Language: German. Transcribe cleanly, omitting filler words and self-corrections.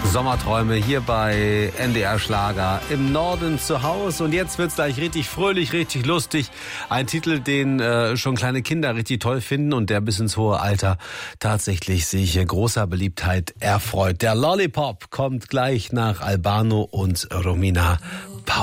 Sommerträume hier bei NDR Schlager im Norden zu Hause. Und jetzt wird's gleich richtig fröhlich, richtig lustig. Ein Titel, den schon kleine Kinder richtig toll finden und der bis ins hohe Alter tatsächlich sich großer Beliebtheit erfreut. Der Lollipop kommt gleich nach Albano und Romina